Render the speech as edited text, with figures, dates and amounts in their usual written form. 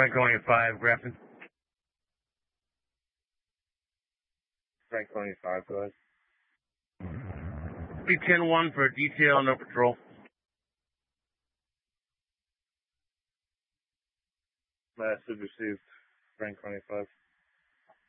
Franconia 5, Grafton. Franconia 5, go ahead. B10-1 for detail, no patrol. Message received, Franconia 5.